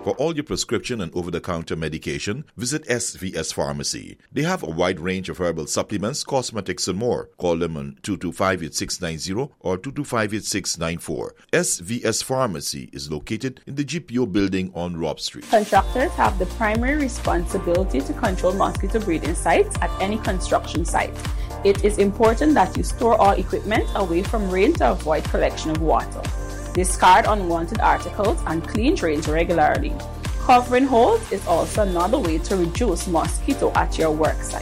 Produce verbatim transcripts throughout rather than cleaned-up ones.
For all your prescription and over-the-counter medication, visit S V S Pharmacy. They have a wide range of herbal supplements, cosmetics, and more. Call them on two two five, eight six nine zero or two two five, eight six nine four. S V S Pharmacy is located in the G P O building on Rob Street. Contractors have the primary responsibility to control mosquito breeding sites at any construction site. It is important that you store all equipment away from rain to avoid collection of water. Discard unwanted articles and clean drains regularly. Covering holes is also another way to reduce mosquito at your work site.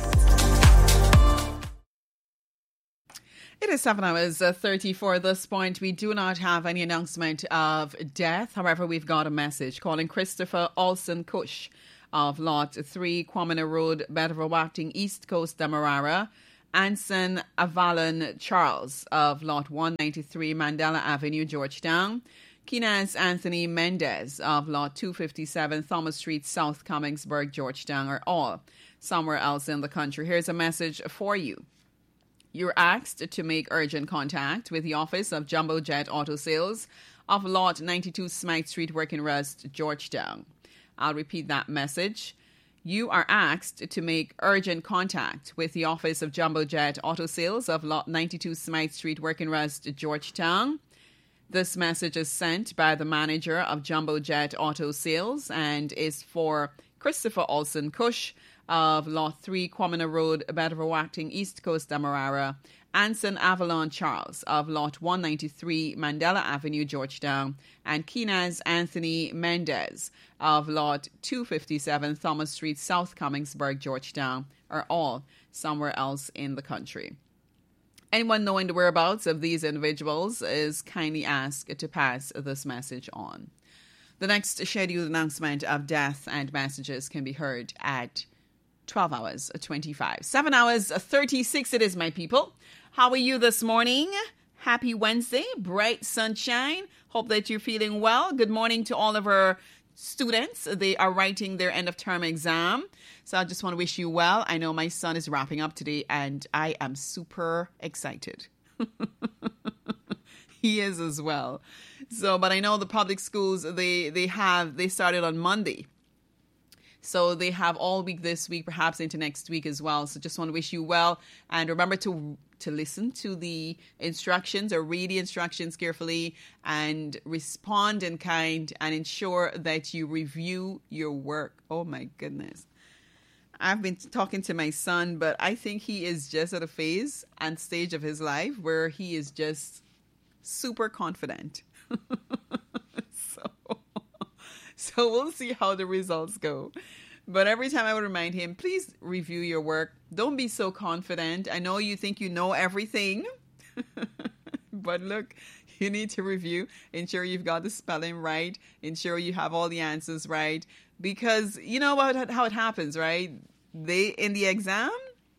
It is seven hours uh, thirty-four at this point. We do not have any announcement of death. However, we've got a message calling Christopher Olson Cush of Lot three, Kwamina Road, Bedford-Wachting, East Coast, Demerara. Anson Avalon Charles of Lot one ninety-three, Mandela Avenue, Georgetown. Kinaz Anthony Mendez of Lot two fifty-seven, Thomas Street, South Commingsburg, Georgetown are all somewhere else in the country. Here's a message for you. You're asked to make urgent contact with the office of Jumbo Jet Auto Sales of Lot ninety-two, Smythe Street, Working Rest, Georgetown. I'll repeat that message. You are asked to make urgent contact with the office of Jumbo Jet Auto Sales of Lot ninety-two, Smythe Street, Working Rest, Georgetown. This message is sent by the manager of Jumbo Jet Auto Sales and is for Christopher Olson Cush of Lot three, Kwamina Road, Bedford-Wachting, East Coast, Demerara. Anson Avalon Charles of Lot one ninety-three, Mandela Avenue, Georgetown, and Kinaz Anthony Mendez of Lot two fifty-seven, Thomas Street, South Commingsburg, Georgetown are all somewhere else in the country. Anyone knowing the whereabouts of these individuals is kindly asked to pass this message on. The next scheduled announcement of death and messages can be heard at twelve hours twenty-five. seven hours thirty-six it is, my people. How are you this morning? Happy Wednesday, bright sunshine. Hope that you're feeling well. Good morning to all of our students. They are writing their end of term exam. So I just want to wish you well. I know my son is wrapping up today and I am super excited. He is as well. So, but I know the public schools, they, they have, they started on Monday. So they have all week this week, perhaps into next week as well. So just want to wish you well. And remember to to listen to the instructions or read the instructions carefully and respond in kind and ensure that you review your work. Oh, my goodness. I've been talking to my son, but I think he is just at a phase and stage of his life where he is just super confident. so... So we'll see how the results go. But every time I would remind him, please review your work. Don't be so confident. I know you think you know everything. But look, you need to review. Ensure you've got the spelling right. Ensure you have all the answers right. Because you know about how it happens, right? They, in the exam,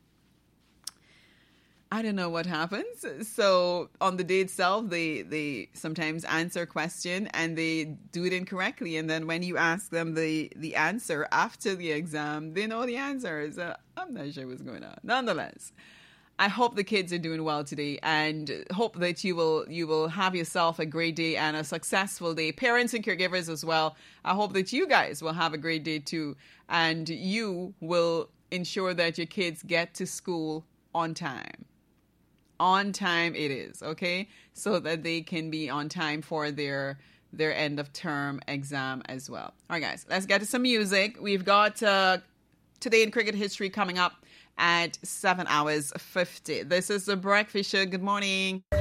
I don't know what happens. So on the day itself, they, they sometimes answer a question and they do it incorrectly. And then when you ask them the, the answer after the exam, they know the answer. So I'm not sure what's going on. Nonetheless, I hope the kids are doing well today and hope that you will you will have yourself a great day and a successful day. Parents and caregivers as well. I hope that you guys will have a great day too. And you will ensure that your kids get to school on time. On time it is, okay? So that they can be on time for their their end of term exam as well. All right, guys, let's get to some music. We've got uh, Today in Cricket History coming up at seven hours fifty. This is The Breakfast Show. Good morning.